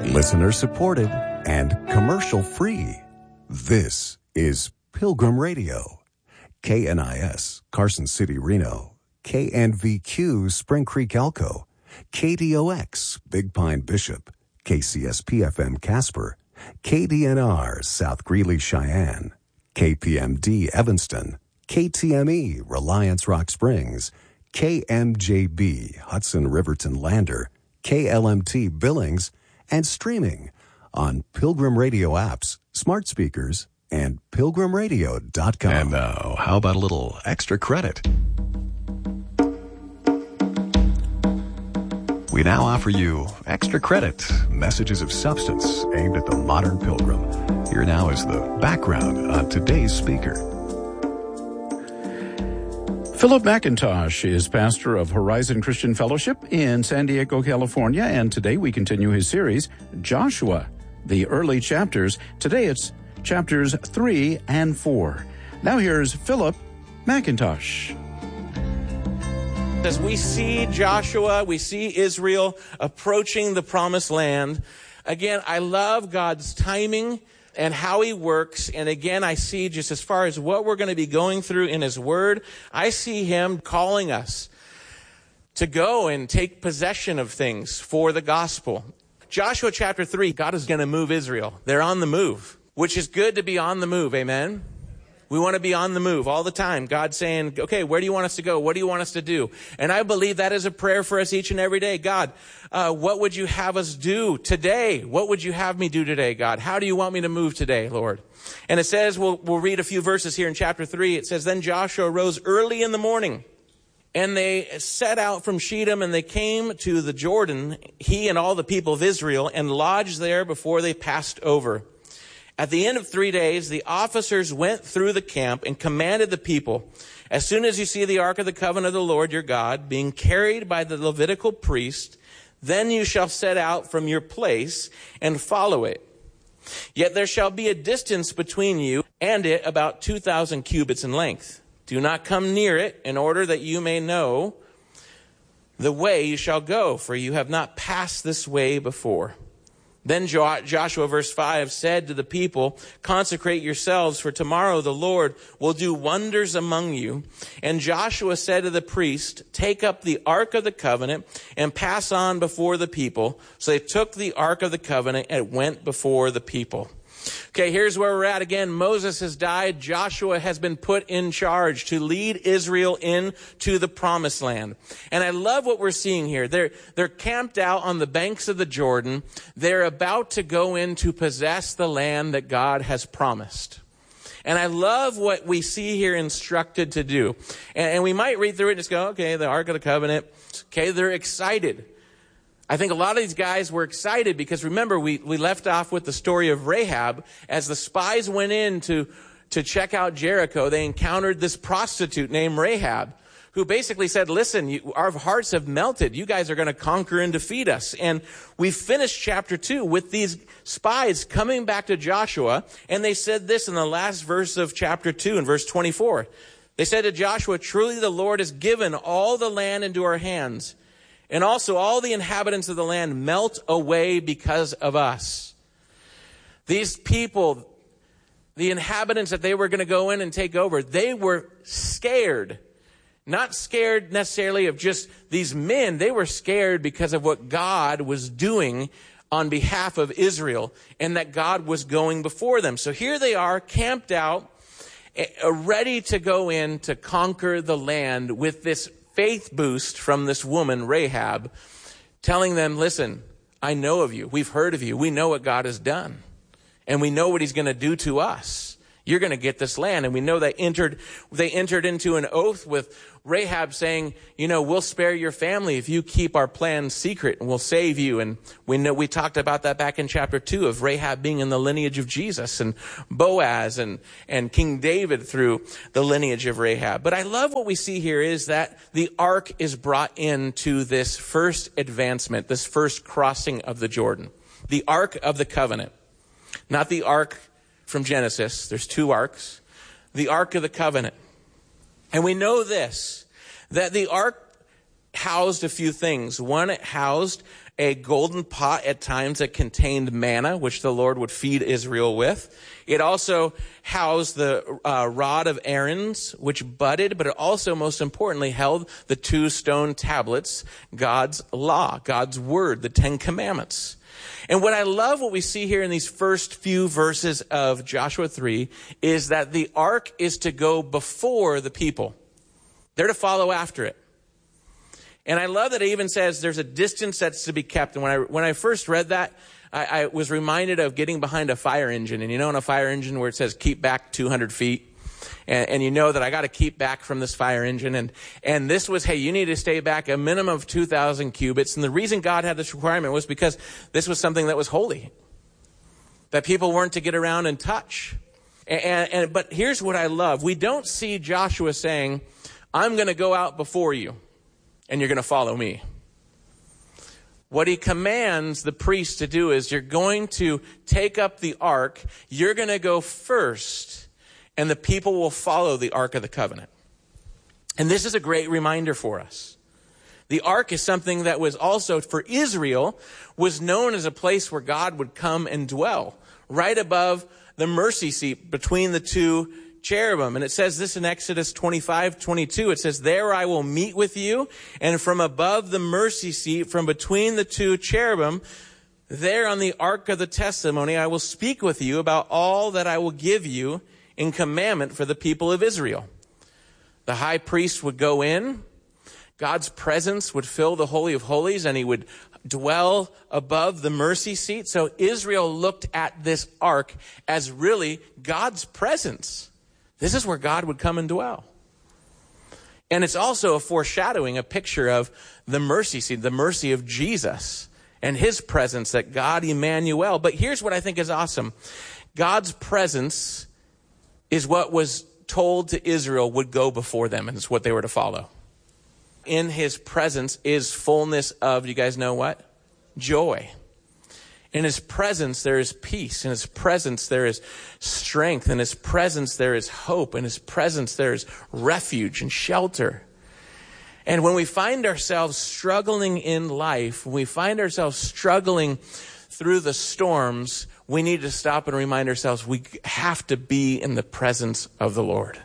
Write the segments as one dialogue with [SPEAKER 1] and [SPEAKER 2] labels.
[SPEAKER 1] Listener supported and commercial free. This is Pilgrim Radio. KNIS, Carson City, Reno. KNVQ, Spring Creek, Elko. KDOX, Big Pine, Bishop. KCSP-FM, Casper. KDNR, South Greeley, Cheyenne. KPMD, Evanston. KTME, Reliance, Rock Springs. KMJB, Hudson, Riverton, Lander. KLMT, Billings. And streaming on Pilgrim Radio apps, smart speakers, and pilgrimradio.com.
[SPEAKER 2] And now, how about a little extra credit? We now offer you Extra Credit, messages of substance aimed at the modern pilgrim. Here now is the background on today's speaker.
[SPEAKER 3] Philip McIntosh is pastor of Horizon Christian Fellowship in San Diego, California, and today we continue his series, Joshua, the early chapters. Today it's chapters 3 and 4. Now here's Philip McIntosh.
[SPEAKER 4] As we see Joshua, we see Israel approaching the promised land. Again, I love God's timing and how he works. And again, I see just as far as what we're going to be going through in his word, I see him calling us to go and take possession of things for the gospel. Joshua chapter 3, God is going to move Israel. They're on the move, which is good to be on the move. Amen. We want to be on the move all the time. God's saying, okay, where do you want us to go? What do you want us to do? And I believe that is a prayer for us each and every day. God, what would you have us do today? What would you have me do today, God? How do you want me to move today, Lord? And it says, we'll read a few verses here in chapter 3. It says, then Joshua rose early in the morning, and they set out from Shittim, and they came to the Jordan, he and all the people of Israel, and lodged there before they passed over. At the end of 3 days, the officers went through the camp and commanded the people, as soon as you see the ark of the covenant of the Lord your God being carried by the Levitical priest, then you shall set out from your place and follow it. Yet there shall be a distance between you and it about 2,000 cubits in length. Do not come near it, in order that you may know the way you shall go, for you have not passed this way before. Then Joshua, verse 5, said to the people, consecrate yourselves, for tomorrow the Lord will do wonders among you. And Joshua said to the priest, take up the ark of the covenant and pass on before the people. So they took the ark of the covenant and went before the people. Okay, here's where we're at again. Moses has died. Joshua has been put in charge to lead Israel into the promised land. And I love what we're seeing here. They're camped out on the banks of the Jordan. They're about to go in to possess the land that God has promised. And I love what we see here instructed to do. And we might read through it and just go, okay, the Ark of the Covenant. Okay, they're excited. I think a lot of these guys were excited because remember, we left off with the story of Rahab. As the spies went in to check out Jericho, they encountered this prostitute named Rahab, who basically said, listen, our hearts have melted. You guys are going to conquer and defeat us. And we finished chapter 2 with these spies coming back to Joshua. And they said this in the last verse of chapter 2 in verse 24. They said to Joshua, truly the Lord has given all the land into our hands. And also all the inhabitants of the land melt away because of us. These people, the inhabitants that they were going to go in and take over, they were scared. Not scared necessarily of just these men. They were scared because of what God was doing on behalf of Israel and that God was going before them. So here they are camped out, ready to go in to conquer the land with this faith boost from this woman, Rahab, telling them, listen, I know of you. We've heard of you. We know what God has done. And we know what he's going to do to us. You're going to get this land. And we know they entered into an oath with Rahab saying, we'll spare your family if you keep our plan secret, and we'll save you. And we talked about that back in chapter 2 of Rahab being in the lineage of Jesus, and Boaz and King David through the lineage of Rahab. But I love what we see here is that the ark is brought into this first advancement, this first crossing of the Jordan. The Ark of the Covenant, not the ark from Genesis. There's two arks. The Ark of the Covenant. And we know this, that the ark housed a few things. One, it housed a golden pot at times that contained manna, which the Lord would feed Israel with. It also housed the rod of Aaron's, which budded, but it also, most importantly, held the 2 stone tablets, God's law, God's word, the 10 Commandments. And what I love, what we see here in these first few verses of Joshua 3, is that the ark is to go before the people. They're to follow after it. And I love that it even says there's a distance that's to be kept. And when I first read that, I was reminded of getting behind a fire engine. And you know, in a fire engine where it says keep back 200 feet. And you know that I got to keep back from this fire engine. And this was, hey, you need to stay back a minimum of 2,000 cubits. And the reason God had this requirement was because this was something that was holy, that people weren't to get around and touch. But here's what I love. We don't see Joshua saying, I'm going to go out before you, and you're going to follow me. What he commands the priest to do is you're going to take up the ark, you're going to go first, and the people will follow the Ark of the Covenant. And this is a great reminder for us. The ark is something that was also, for Israel, was known as a place where God would come and dwell, right above the mercy seat between the 2 cherubim. And it says this in Exodus 25:22. It says, there I will meet with you, and from above the mercy seat, from between the 2 cherubim, there on the ark of the testimony, I will speak with you about all that I will give you in commandment for the people of Israel. The high priest would go in, God's presence would fill the Holy of Holies, and he would dwell above the mercy seat. So Israel looked at this ark as really God's presence. This is where God would come and dwell. And it's also a foreshadowing, a picture of the mercy seat, the mercy of Jesus and his presence, that God Emmanuel. But here's what I think is awesome. God's presence is what was told to Israel would go before them, and it's what they were to follow. In his presence is fullness of, you guys know what? Joy. In his presence, there is peace. In his presence, there is strength. In his presence, there is hope. In his presence, there is refuge and shelter. And when we find ourselves struggling in life, when we find ourselves struggling through the storms, we need to stop and remind ourselves we have to be in the presence of the Lord.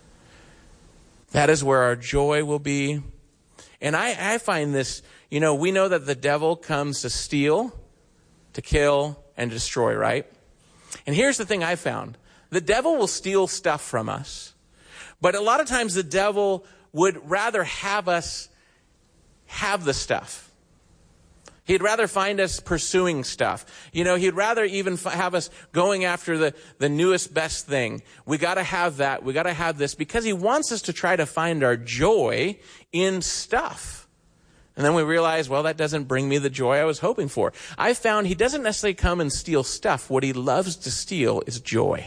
[SPEAKER 4] That is where our joy will be. And I find this, you know, we know that the devil comes to steal, to kill, and destroy, right? And here's the thing I found. The devil will steal stuff from us, but a lot of times the devil would rather have us have the stuff. He'd rather find us pursuing stuff. You know, he'd rather even have us going after the newest, best thing. We got to have that. We got to have this, because he wants us to try to find our joy in stuff. And then we realize, well, that doesn't bring me the joy I was hoping for. I found he doesn't necessarily come and steal stuff. What he loves to steal is joy.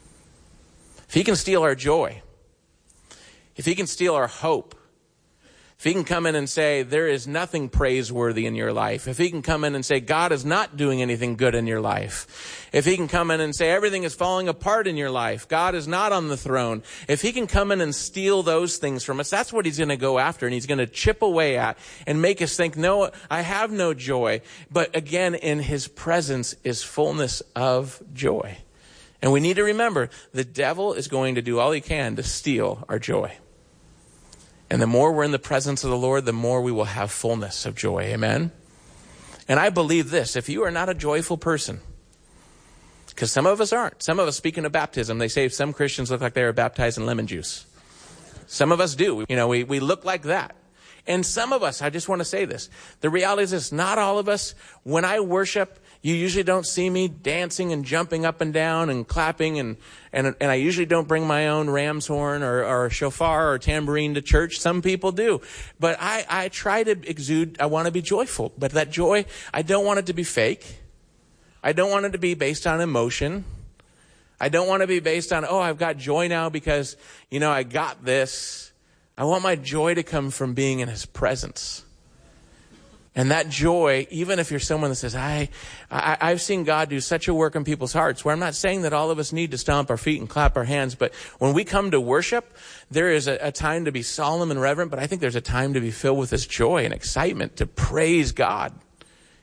[SPEAKER 4] If he can steal our joy, if he can steal our hope, if he can come in and say, there is nothing praiseworthy in your life. If he can come in and say, God is not doing anything good in your life. If he can come in and say, everything is falling apart in your life. God is not on the throne. If he can come in and steal those things from us, that's what he's going to go after. And he's going to chip away at and make us think, no, I have no joy. But again, in his presence is fullness of joy. And we need to remember, the devil is going to do all he can to steal our joy. And the more we're in the presence of the Lord, the more we will have fullness of joy. Amen? And I believe this, if you are not a joyful person, because some of us aren't. Some of us, speaking of baptism, they say some Christians look like they were baptized in lemon juice. Some of us do. You know, we look like that. And some of us, I just want to say this, the reality is this, not all of us, when I worship, you usually don't see me dancing and jumping up and down and clapping, and I usually don't bring my own ram's horn or shofar or tambourine to church. Some people do. But I try to exude, I want to be joyful. But that joy, I don't want it to be fake. I don't want it to be based on emotion. I don't want to be based on, oh, I've got joy now because, you know, I got this. I want my joy to come from being in his presence. And that joy, even if you're someone that says, I've seen God do such a work in people's hearts, where I'm not saying that all of us need to stomp our feet and clap our hands, but when we come to worship, there is a time to be solemn and reverent, but I think there's a time to be filled with this joy and excitement to praise God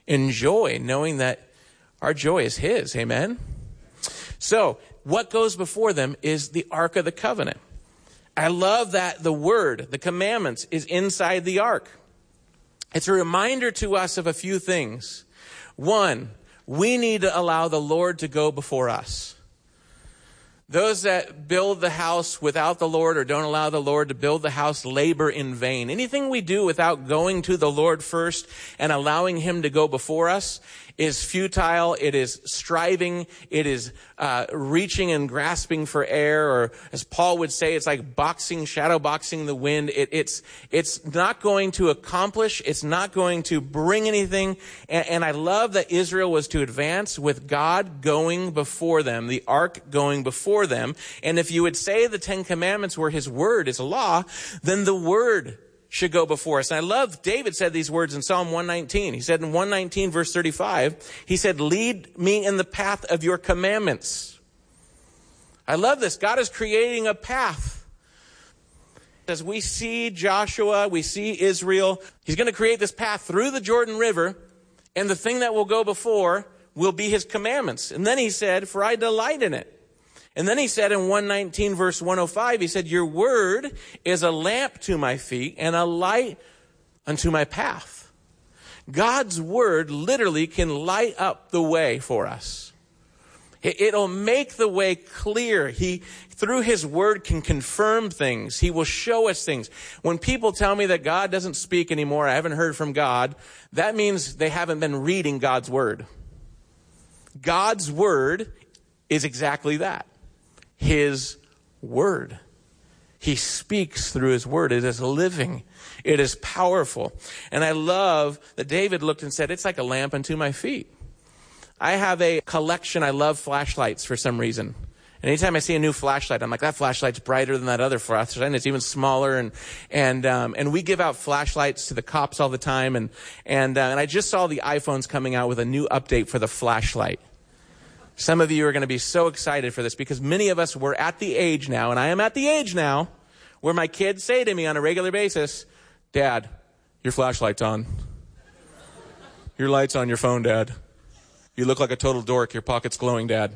[SPEAKER 4] in joy, knowing that our joy is his. Amen? So, what goes before them is the Ark of the Covenant. I love that the Word, the commandments, is inside the Ark. It's a reminder to us of a few things. One, we need to allow the Lord to go before us. Those that build the house without the Lord or don't allow the Lord to build the house labor in vain. Anything we do without going to the Lord first and allowing him to go before us is futile. It is striving. It is reaching and grasping for air, or as Paul would say, it's like shadow boxing the wind. It's not going to accomplish. It's not going to bring anything. And I love that Israel was to advance with God going before them, the ark going before them. And if you would say the Ten Commandments were his word, his law, then the word should go before us. And I love, David said these words in Psalm 119. He said in 119 verse 35, he said, lead me in the path of your commandments. I love this. God is creating a path. As we see Joshua, we see Israel, he's going to create this path through the Jordan River, and the thing that will go before will be his commandments. And then he said, for I delight in it. And then he said in 119 verse 105, he said, your word is a lamp to my feet and a light unto my path. God's word literally can light up the way for us. It'll make the way clear. He, through his word, can confirm things. He will show us things. When people tell me that God doesn't speak anymore, I haven't heard from God, that means they haven't been reading God's word. God's word is exactly that. His word. He speaks through his word. It is living. It is powerful. And I love that David looked and said, it's like a lamp unto my feet. I have a collection. I love flashlights for some reason. And anytime I see a new flashlight, I'm like, that flashlight's brighter than that other flashlight, and it's even smaller. And we give out flashlights to the cops all the time. And I just saw the iPhones coming out with a new update for the flashlight. Some of you are going to be so excited for this because many of us were at the age now, and I am at the age now, where my kids say to me on a regular basis, Dad, your flashlight's on. Your light's on your phone, Dad. You look like a total dork. Your pocket's glowing, Dad.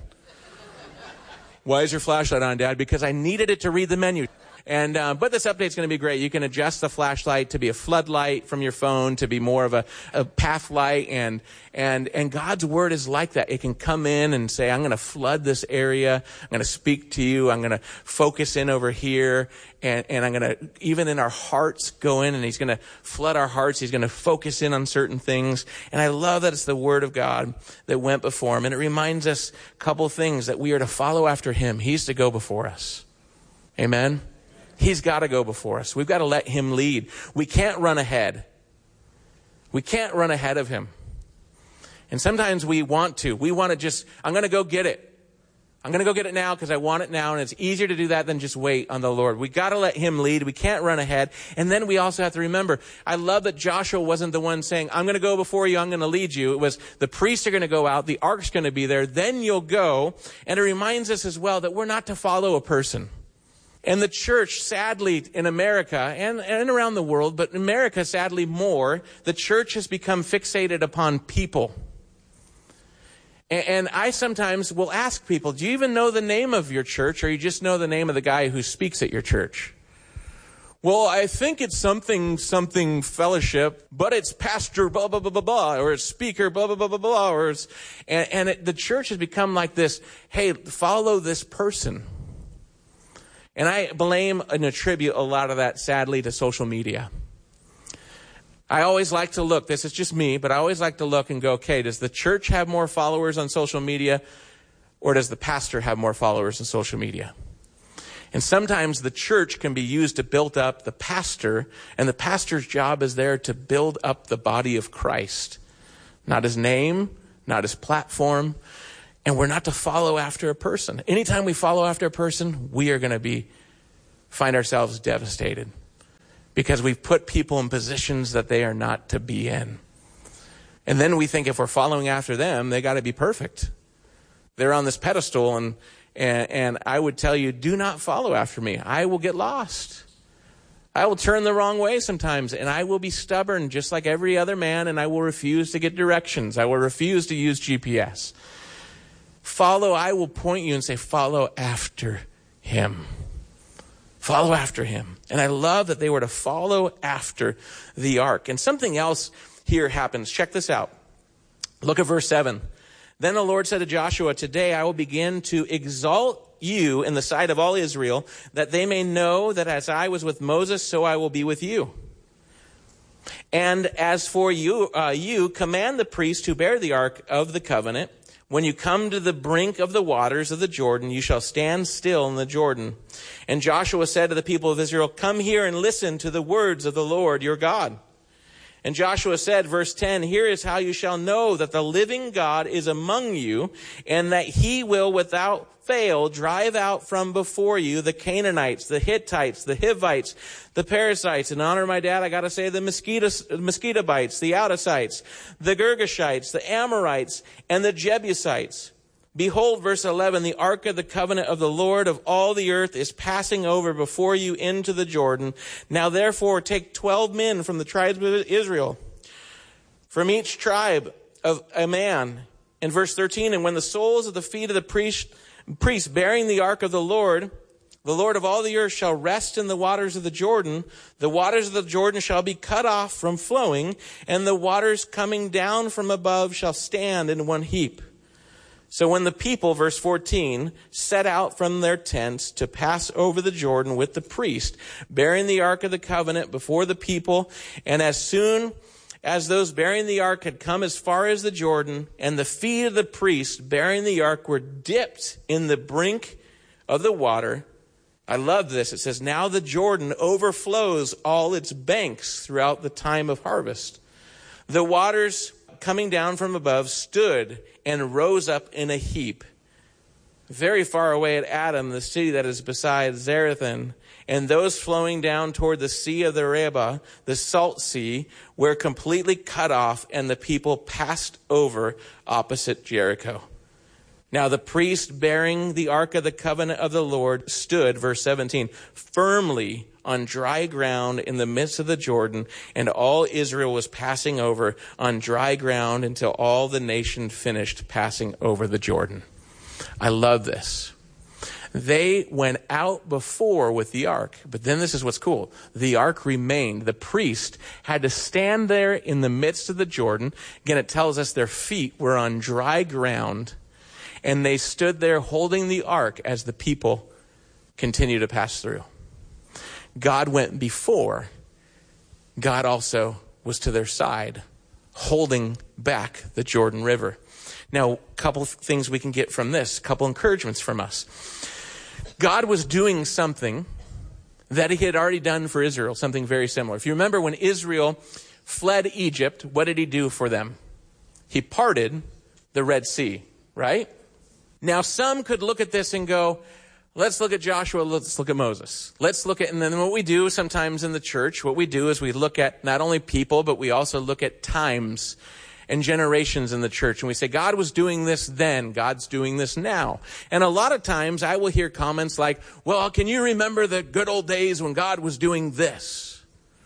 [SPEAKER 4] Why is your flashlight on, Dad? Because I needed it to read the menu. And but this update's going to be great. You can adjust the flashlight to be a floodlight from your phone, to be more of a path light, and God's word is like that. It can come in and say, I'm going to flood this area. I'm going to speak to you. I'm going to focus in over here, and I'm going to, even in our hearts, go in, and he's going to flood our hearts. He's going to focus in on certain things. And I love that it's the word of God that went before him. And it reminds us a couple things, that we are to follow after him. He's to go before us. Amen. He's got to go before us. We've got to let him lead. We can't run ahead. We can't run ahead of him. And sometimes we want to. We want to just, I'm going to go get it. I'm going to go get it now because I want it now. And it's easier to do that than just wait on the Lord. We got to let him lead. We can't run ahead. And then we also have to remember, I love that Joshua wasn't the one saying, I'm going to go before you. I'm going to lead you. It was the priests are going to go out. The ark's going to be there. Then you'll go. And it reminds us as well that we're not to follow a person. And the church, sadly, in America and around the world, but in America, sadly, more, the church has become fixated upon people. And I sometimes will ask people, do you even know the name of your church, or you just know the name of the guy who speaks at your church? Well, I think it's something fellowship, but it's pastor blah, blah, blah, blah, blah, or it's speaker blah, blah, blah, blah, blah, or it's, the church has become like this, hey, follow this person. And I blame and attribute a lot of that, sadly, to social media. I always like to look, this is just me, but I always like to look and go, okay, does the church have more followers on social media, or does the pastor have more followers on social media? And sometimes the church can be used to build up the pastor, and the pastor's job is there to build up the body of Christ. Not his name, not his platform. And we're not to follow after a person. Anytime we follow after a person, we are going to find ourselves devastated because we've put people in positions that they are not to be in. And then we think if we're following after them, they got to be perfect. They're on this pedestal, and I would tell you, do not follow after me. I will get lost. I will turn the wrong way sometimes, and I will be stubborn just like every other man, and I will refuse to get directions. I will refuse to use GPS. I will point you and say, follow after him. Follow after him. And I love that they were to follow after the ark. And something else here happens. Check this out. Look at verse 7. Then the Lord said to Joshua, today I will begin to exalt you in the sight of all Israel, that they may know that as I was with Moses, so I will be with you. And as for you, command the priest who bear the ark of the covenant, when you come to the brink of the waters of the Jordan, you shall stand still in the Jordan. And Joshua said to the people of Israel, come here and listen to the words of the Lord your God. And Joshua said, verse 10, here is how you shall know that the living God is among you, and that he will without fail drive out from before you the Canaanites, the Hittites, the Hivites, the Perizzites, in honor of my dad, I got to say the Mosquitobites, the Outasites, the Girgashites, the Amorites, and the Jebusites. Behold, verse 11, the ark of the covenant of the Lord of all the earth is passing over before you into the Jordan. Now therefore take 12 men from the tribes of Israel, from each tribe of a man. In verse 13, and when the soles of the feet of the priest bearing the ark of the Lord of all the earth shall rest in the waters of the Jordan of the Jordan shall be cut off from flowing, and the waters coming down from above shall stand in one heap. So when the people, verse 14, set out from their tents to pass over the Jordan with the priest, bearing the ark of the covenant before the people, and as soon as those bearing the ark had come as far as the Jordan, and the feet of the priest bearing the ark were dipped in the brink of the water. I love this. It says, now the Jordan overflows all its banks throughout the time of harvest. The waters coming down from above stood and rose up in a heap, very far away at Adam, the city that is beside Zarethan, and those flowing down toward the sea of the Arabah, the salt sea, were completely cut off, and the people passed over opposite Jericho. Now the priest bearing the ark of the covenant of the Lord stood, verse 17, firmly on dry ground in the midst of the Jordan, and all Israel was passing over on dry ground until all the nation finished passing over the Jordan. I love this. They went out before with the ark, but then this is what's cool. The ark remained. The priest had to stand there in the midst of the Jordan. Again, it tells us their feet were on dry ground, and they stood there holding the ark as the people continued to pass through. God went before. God also was to their side, holding back the Jordan River. Now, a couple of things we can get from this, a couple encouragements from us. God was doing something that he had already done for Israel, something very similar. If you remember when Israel fled Egypt, what did he do for them? He parted the Red Sea, right? Now, some could look at this and go, let's look at Joshua, let's look at Moses. And then what we do sometimes in the church, what we do is we look at not only people, but we also look at times and generations in the church. And we say, God was doing this then, God's doing this now. And a lot of times I will hear comments like, well, can you remember the good old days when God was doing this?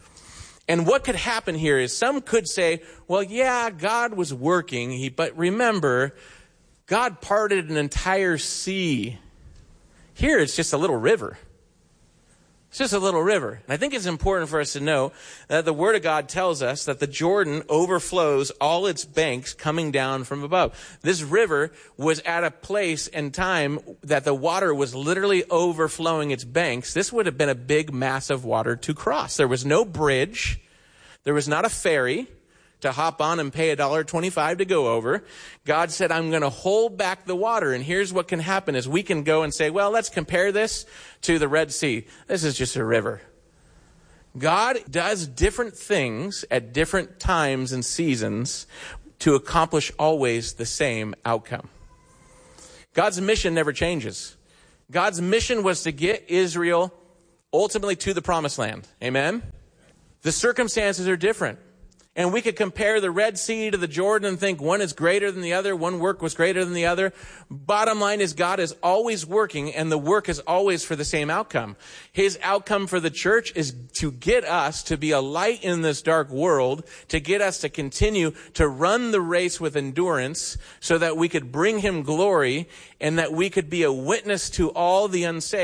[SPEAKER 4] And what could happen here is some could say, well, yeah, God was working, but remember, God parted an entire sea. Here it's just a little river. It's just a little river. And I think it's important for us to know that the Word of God tells us that the Jordan overflows all its banks coming down from above. This river was at a place and time that the water was literally overflowing its banks. This would have been a big mass of water to cross. There was no bridge. There was not a ferry to hop on and pay $1.25 to go over. God said, I'm going to hold back the water. And here's what can happen is we can go and say, well, let's compare this to the Red Sea. This is just a river. God does different things at different times and seasons to accomplish always the same outcome. God's mission never changes. God's mission was to get Israel ultimately to the promised land. Amen? The circumstances are different. And we could compare the Red Sea to the Jordan and think one is greater than the other, one work was greater than the other. Bottom line is God is always working, and the work is always for the same outcome. His outcome for the church is to get us to be a light in this dark world, to get us to continue to run the race with endurance so that we could bring him glory and that we could be a witness to all the unsaved.